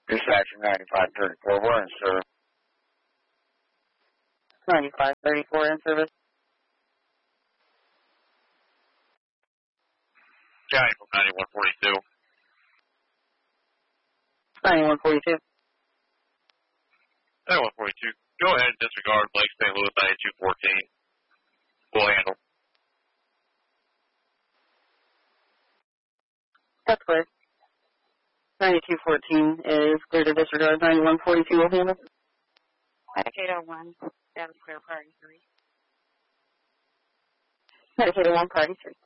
Dispatcher 9534, we're in service. 9534 in service. County from 9142. 9142. 9142. Go ahead and disregard Lake St. Louis 9214. We'll handle. That's clear. 9214 is clear to disregard. 9142 will handle. Medicaid 01, that is clear, priority 3. Medicaid 01, priority 3.